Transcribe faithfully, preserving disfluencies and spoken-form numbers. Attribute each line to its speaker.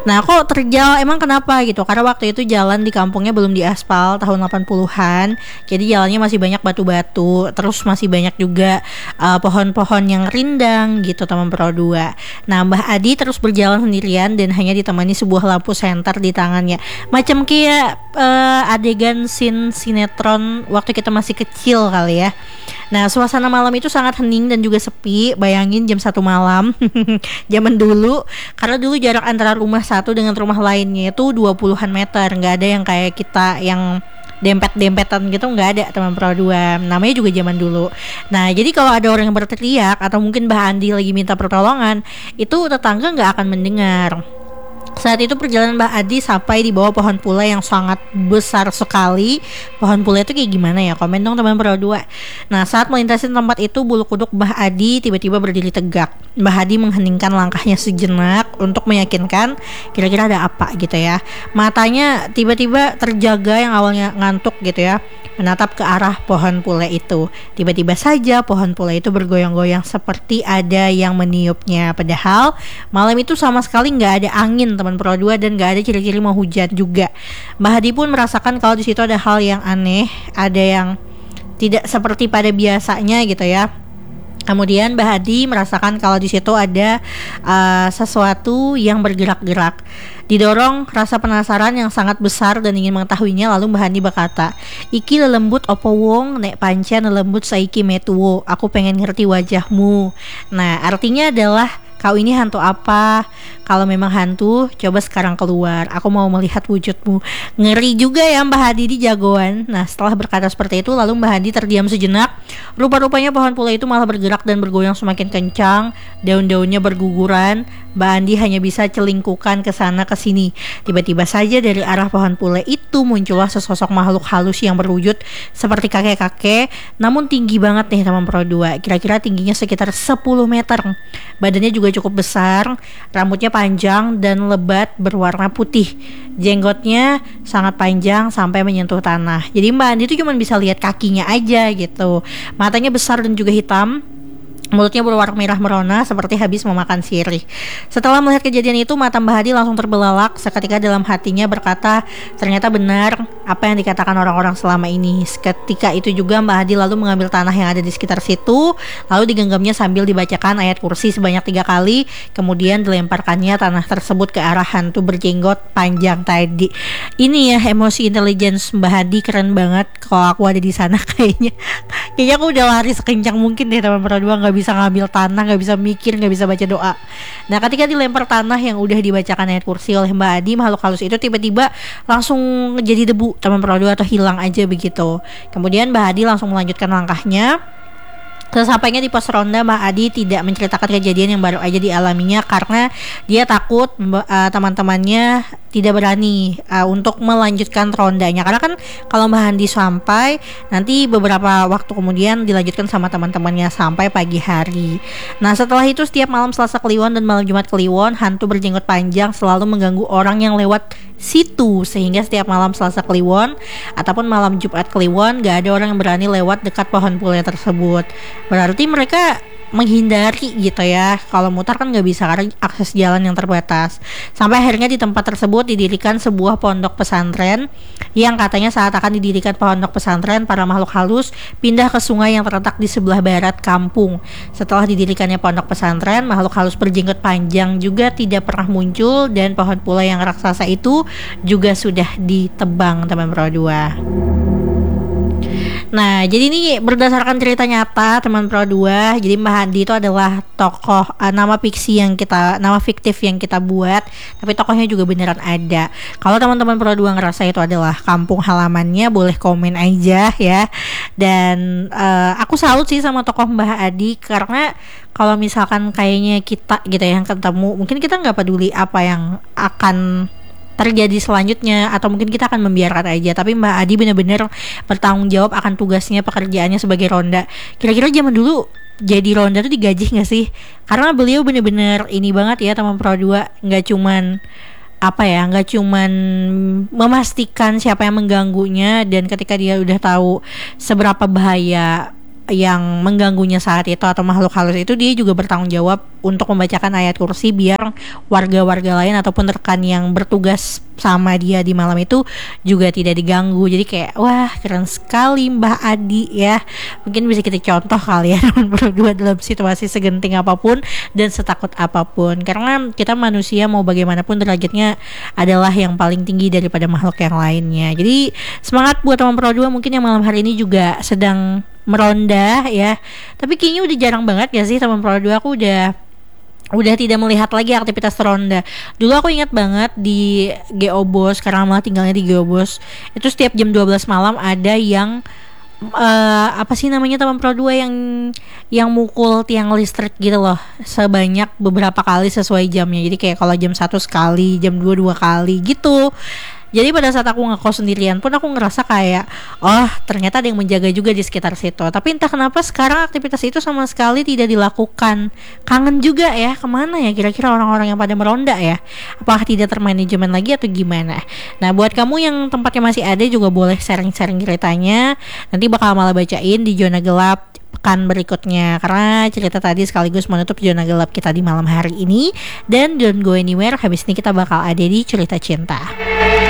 Speaker 1: Nah kok terjal, emang kenapa gitu? Karena waktu itu jalan di kampungnya belum diaspal tahun delapan puluhan. Jadi jalannya masih banyak batu-batu. Terus masih banyak juga uh, pohon-pohon yang rindang gitu teman Pro dua. Nah Mbah Adi terus berjalan sendirian dan hanya ditemani sebuah lampu senter di tangannya. Macam kayak uh, adegan scene sinetron waktu kita masih kecil kali ya. Nah suasana malam itu sangat hening dan juga sepi. Bayangin jam satu malam zaman dulu, karena dulu jarak antara rumah satu dengan rumah lainnya itu dua puluhan meter. Nggak ada yang kayak kita yang dempet-dempetan gitu, nggak ada teman Pro dua. Namanya juga zaman dulu. Nah jadi kalau ada orang yang berteriak atau mungkin Mbah Andi lagi minta pertolongan, itu tetangga nggak akan mendengar. Saat itu perjalanan Mbah Adi sampai di bawah pohon pula yang sangat besar sekali. Pohon pula itu kayak gimana ya? Komen dong teman Pro dua. Nah saat melintasi tempat itu, bulu kuduk Mbah Adi tiba-tiba berdiri tegak. Mbah Adi mengheningkan langkahnya sejenak untuk meyakinkan kira-kira ada apa gitu ya. Matanya tiba-tiba terjaga yang awalnya ngantuk gitu ya, menatap ke arah pohon pule itu. Tiba-tiba saja pohon pule itu bergoyang-goyang seperti ada yang meniupnya. Padahal malam itu sama sekali nggak ada angin teman Pro dua dan nggak ada ciri-ciri mau hujan juga. Mbah Hadi pun merasakan kalau di situ ada hal yang aneh, ada yang tidak seperti pada biasanya gitu ya. Kemudian Mbah Hadi merasakan kalau di situ ada uh, sesuatu yang bergerak-gerak. Didorong rasa penasaran yang sangat besar dan ingin mengetahuinya, lalu Mbah Hadi berkata, "Iki lelembut opo wong nek pancen lelembut saiki metuwo. Aku pengen ngerti wajahmu." Nah, artinya adalah kau ini hantu apa? Kalau memang hantu, coba sekarang keluar. Aku mau melihat wujudmu. Ngeri juga ya Mbah Hadi di jagoan. Nah setelah berkata seperti itu, lalu Mbah Hadi terdiam sejenak. Rupa-rupanya pohon pula itu malah bergerak dan bergoyang semakin kencang. Daun-daunnya berguguran. Mbah Hadi hanya bisa celingkukan ke sana ke sini. Tiba-tiba saja dari arah pohon pule itu muncullah sesosok makhluk halus yang berwujud seperti kakek-kakek, namun tinggi banget nih teman Pro dua. Kira-kira tingginya sekitar sepuluh meter. Badannya juga cukup besar, rambutnya panjang dan lebat berwarna putih. Jenggotnya sangat panjang sampai menyentuh tanah. Jadi Mbak Andi itu cuma bisa lihat kakinya aja gitu. Matanya besar dan juga hitam. Mulutnya berwarna merah merona seperti habis memakan sirih. Setelah melihat kejadian itu, mata Mbah Hadi langsung terbelalak. Seketika dalam hatinya berkata, ternyata benar apa yang dikatakan orang-orang selama ini. Seketika itu juga Mbah Hadi lalu mengambil tanah yang ada di sekitar situ, lalu digenggamnya sambil dibacakan ayat kursi sebanyak tiga kali. Kemudian dilemparkannya tanah tersebut ke arah hantu berjenggot panjang tadi. Ini ya emosi intelligence Mbah Hadi keren banget. Kalau aku ada di sana kayaknya, kayaknya aku udah lari sekencang mungkin deh teman Pro dua, nggak bisa ngambil tanah, nggak bisa mikir, nggak bisa baca doa. Nah ketika dilempar tanah yang udah dibacakan ayat kursi oleh Mbak Adi, makhluk halus itu tiba-tiba langsung jadi debu teman Pro dua atau hilang aja begitu. Kemudian Mbak Adi langsung melanjutkan langkahnya. Sesampainya di pos ronda, Mbak Adi tidak menceritakan kejadian yang baru aja dialaminya karena dia takut uh, teman-temannya tidak berani uh, untuk melanjutkan rondanya. Karena kan kalau Mbak Andi sampai, nanti beberapa waktu kemudian dilanjutkan sama teman-temannya sampai pagi hari. Nah setelah itu setiap malam Selasa Kliwon dan malam Jumat Kliwon, hantu berjenggot panjang selalu mengganggu orang yang lewat situ, sehingga setiap malam Selasa Kliwon ataupun malam Jumat Kliwon gak ada orang yang berani lewat dekat pohon pule tersebut. Berarti mereka menghindari gitu ya. Kalau mutar kan nggak bisa karena akses jalan yang terbatas. Sampai akhirnya di tempat tersebut didirikan sebuah pondok pesantren yang katanya saat akan didirikan pondok pesantren, para makhluk halus pindah ke sungai yang terletak di sebelah barat kampung. Setelah didirikannya pondok pesantren, makhluk halus berjenggot panjang juga tidak pernah muncul dan pohon pula yang raksasa itu juga sudah ditebang teman Pro dua. Nah, jadi ini berdasarkan cerita nyata teman Pro dua. Jadi Mbah Hadi itu adalah tokoh uh, nama fiksi yang kita nama fiktif yang kita buat, tapi tokohnya juga beneran ada. Kalau teman-teman Pro dua ngerasa itu adalah kampung halamannya, boleh komen aja ya. Dan uh, aku salut sih sama tokoh Mbah Hadi karena kalau misalkan kayaknya kita gitu ya yang ketemu, mungkin kita nggak peduli apa yang akan terjadi selanjutnya atau mungkin kita akan membiarkan aja, tapi Mbak Adi benar-benar bertanggung jawab akan tugasnya, pekerjaannya sebagai ronda. Kira-kira zaman dulu jadi ronda tuh digaji nggak sih? Karena beliau benar-benar ini banget ya teman Pro dua, nggak cuman apa ya, nggak cuman memastikan siapa yang mengganggunya, dan ketika dia udah tahu seberapa bahaya yang mengganggunya saat itu atau makhluk halus itu, dia juga bertanggung jawab untuk membacakan ayat kursi biar warga-warga lain ataupun rekan yang bertugas sama dia di malam itu juga tidak diganggu. Jadi kayak wah keren sekali Mbah Adi ya. Mungkin bisa kita contoh kali ya teman berdua dalam situasi segenting apapun dan setakut apapun, karena kita manusia mau bagaimanapun derajatnya adalah yang paling tinggi daripada makhluk yang lainnya. Jadi semangat buat teman Pro dua mungkin yang malam hari ini juga sedang meronda ya. Tapi kayaknya udah jarang banget ya sih teman Pro dua, aku udah udah tidak melihat lagi aktivitas ronda. Dulu aku ingat banget di G O Bos, karena malah tinggalnya di G O Bos, itu setiap jam dua belas malam ada yang uh, apa sih namanya teman Pro dua yang yang mukul tiang listrik gitu loh, sebanyak beberapa kali sesuai jamnya. Jadi kayak kalau jam satu sekali, jam dua dua kali gitu. Jadi pada saat aku ngekos sendirian pun aku ngerasa kayak oh ternyata ada yang menjaga juga di sekitar situ. Tapi entah kenapa sekarang aktivitas itu sama sekali tidak dilakukan. Kangen juga ya, kemana ya kira-kira orang-orang yang pada meronda ya? Apakah tidak termanajemen lagi atau gimana? Nah buat kamu yang tempatnya masih ada juga boleh sharing-sharing ceritanya. Nanti bakal malah bacain di Zona Gelap pekan berikutnya, karena cerita tadi sekaligus menutup zona gelap kita di malam hari ini. Dan don't go anywhere, habis ini kita bakal ada di cerita cinta.